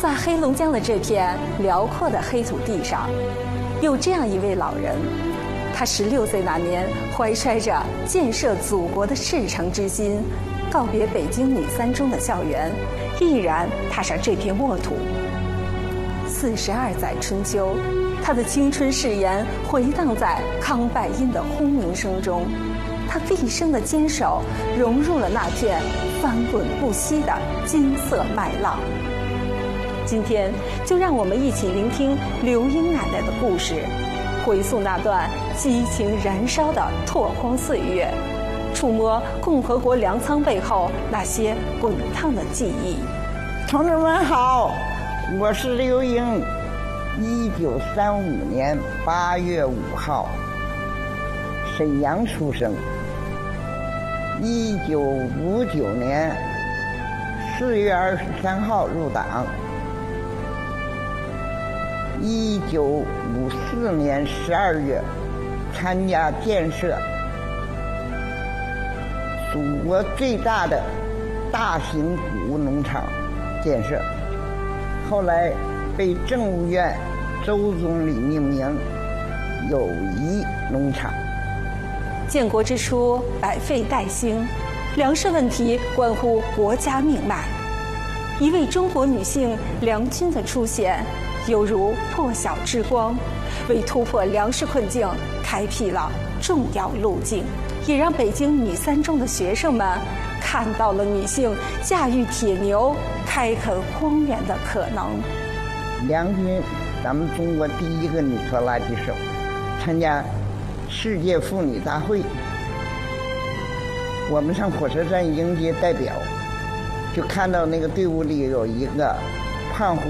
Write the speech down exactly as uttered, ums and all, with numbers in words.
在黑龙江的这片辽阔的黑土地上，有这样一位老人，他十六岁那年，怀揣着建设祖国的赤诚之心，告别北京女三中的校园，毅然踏上这片沃土。四十二载春秋，他的青春誓言回荡在康拜因的轰鸣声中，他毕生的坚守融入了那片翻滚不息的金色麦浪。今天就让我们一起聆听刘英奶奶的故事，回溯那段激情燃烧的拓荒岁月，触摸共和国粮仓背后那些滚烫的记忆。 同志们好，我是刘英，一九三五年八月五号沈阳出生，一九五九年四月二十三号入党，一九五四年十二月参加建设祖国最大的大型谷物农场建设，后来被政务院周总理命名友谊农场。 建国之初，百废待兴，粮食问题关乎国家命脉。一位中国女性梁军的出现，犹如破晓之光，为突破粮食困境开辟了重要路径，也让北京女三中的学生们看到了女性驾驭铁牛开垦荒原的可能。 梁军，咱们中国第一个女拖拉机手，参加世界妇女大会，我们上火车站迎接代表，就看到那个队伍里有一个胖乎